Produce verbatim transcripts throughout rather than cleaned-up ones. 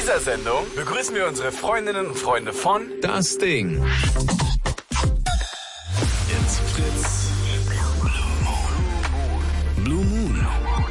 dieser Sendung begrüßen wir unsere Freundinnen und Freunde von Das Ding. It's Fritz. Blue Moon.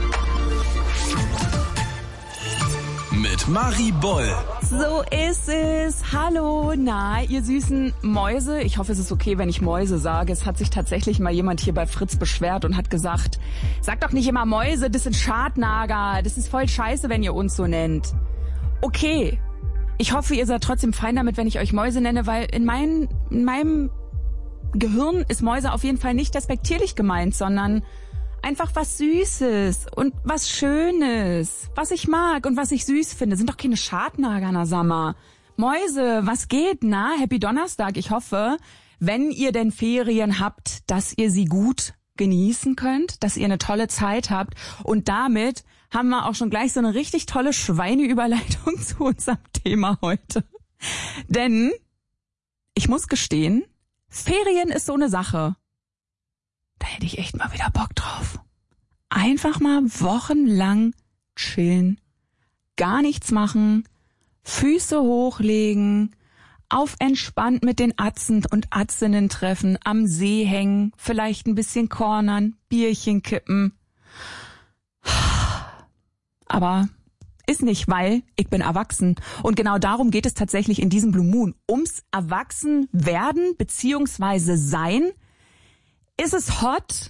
Mit Marie Boll. So ist es. Hallo, na, ihr süßen Mäuse. Ich hoffe, es ist okay, wenn ich Mäuse sage. Es hat sich tatsächlich mal jemand hier bei Fritz beschwert und hat gesagt, sag doch nicht immer Mäuse, das sind Schadnager. Das ist voll scheiße, wenn ihr uns so nennt. Okay, ich hoffe, ihr seid trotzdem fein damit, wenn ich euch Mäuse nenne, weil in, mein, in meinem Gehirn ist Mäuse auf jeden Fall nicht despektierlich gemeint, sondern einfach was Süßes und was Schönes, was ich mag und was ich süß finde. Sind doch keine Schadnager, na sag mal. Mäuse, was geht, na? Happy Donnerstag. Ich hoffe, wenn ihr denn Ferien habt, dass ihr sie gut genießen könnt, dass ihr eine tolle Zeit habt. Und damit haben wir auch schon gleich so eine richtig tolle Schweineüberleitung zu unserem Thema heute. Denn, ich muss gestehen, Ferien ist so eine Sache. Da hätte ich echt mal wieder Bock drauf. Einfach mal wochenlang chillen, gar nichts machen, Füße hochlegen, auf entspannt mit den Atzen und Atzinnen treffen, am See hängen, vielleicht ein bisschen cornern, Bierchen kippen. Aber ist nicht, weil ich bin erwachsen. Und genau darum geht es tatsächlich in diesem Blue Moon. Ums Erwachsenwerden beziehungsweise Sein. Ist es hot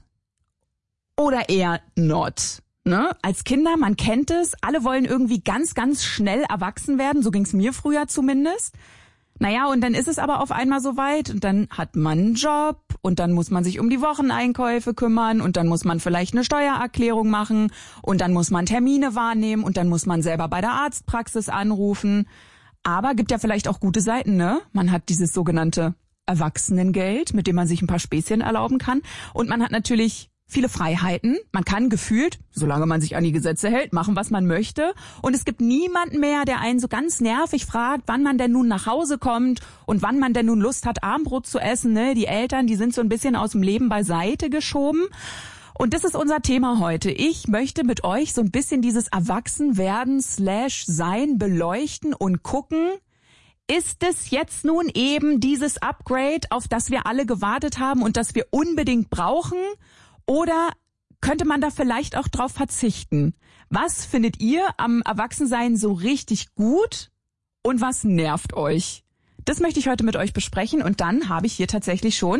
oder eher not? Ne? Als Kinder, man kennt es, alle wollen irgendwie ganz, ganz schnell erwachsen werden. So ging's mir früher zumindest. Naja, und dann ist es aber auf einmal soweit und dann hat man einen Job und dann muss man sich um die Wocheneinkäufe kümmern und dann muss man vielleicht eine Steuererklärung machen und dann muss man Termine wahrnehmen und dann muss man selber bei der Arztpraxis anrufen. Aber gibt ja vielleicht auch gute Seiten, ne? Man hat dieses sogenannte Erwachsenengeld, mit dem man sich ein paar Späßchen erlauben kann. Und man hat natürlich viele Freiheiten. Man kann gefühlt, solange man sich an die Gesetze hält, machen, was man möchte. Und es gibt niemanden mehr, der einen so ganz nervig fragt, wann man denn nun nach Hause kommt und wann man denn nun Lust hat, Abendbrot zu essen. Ne? Die Eltern, die sind so ein bisschen aus dem Leben beiseite geschoben. Und das ist unser Thema heute. Ich möchte mit euch so ein bisschen dieses Erwachsenwerden slash Sein beleuchten und gucken, ist es jetzt nun eben dieses Upgrade, auf das wir alle gewartet haben und das wir unbedingt brauchen? Oder könnte man da vielleicht auch drauf verzichten? Was findet ihr am Erwachsensein so richtig gut und was nervt euch? Das möchte ich heute mit euch besprechen und dann habe ich hier tatsächlich schon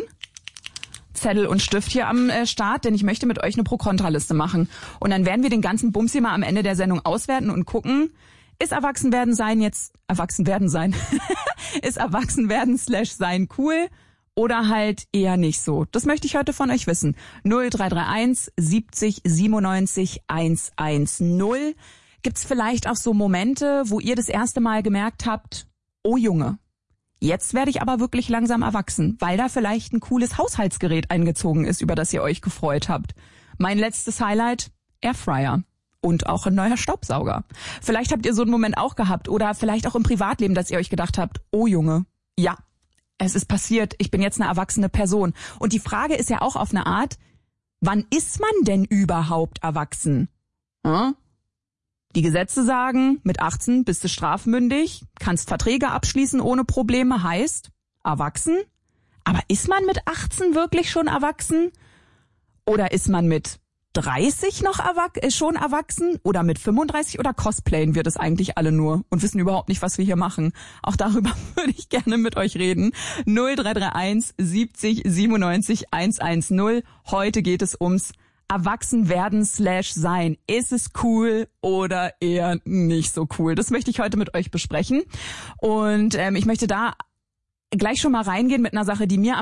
Zettel und Stift hier am Start, denn ich möchte mit euch eine Pro-Kontra-Liste machen. Und dann werden wir den ganzen Bums hier mal am Ende der Sendung auswerten und gucken, ist Erwachsenwerden sein jetzt, Erwachsenwerden sein, ist Erwachsenwerden slash sein cool oder halt eher nicht so? Das möchte ich heute von euch wissen. null drei drei eins siebzig siebenundneunzig hundertzehn. Gibt's vielleicht auch so Momente, wo ihr das erste Mal gemerkt habt, oh Junge, jetzt werde ich aber wirklich langsam erwachsen, weil da vielleicht ein cooles Haushaltsgerät eingezogen ist, über das ihr euch gefreut habt. Mein letztes Highlight, Airfryer. Und auch ein neuer Staubsauger. Vielleicht habt ihr so einen Moment auch gehabt oder vielleicht auch im Privatleben, dass ihr euch gedacht habt, oh Junge, ja, es ist passiert, ich bin jetzt eine erwachsene Person. Und die Frage ist ja auch auf eine Art, wann ist man denn überhaupt erwachsen? Hm? Die Gesetze sagen, mit achtzehn bist du strafmündig, kannst Verträge abschließen ohne Probleme, heißt erwachsen. Aber ist man mit achtzehn wirklich schon erwachsen? Oder ist man mit dreißig noch erwach- ist schon erwachsen oder mit fünfunddreißig oder cosplayen wir das eigentlich alle nur und wissen überhaupt nicht, was wir hier machen. Auch darüber würde ich gerne mit euch reden. null drei drei eins siebzig siebenundneunzig hundertzehn. Heute geht es ums Erwachsenwerden slash sein. Ist es cool oder eher nicht so cool? Das möchte ich heute mit euch besprechen. Und ähm, ich möchte da gleich schon mal reingehen mit einer Sache, die mir am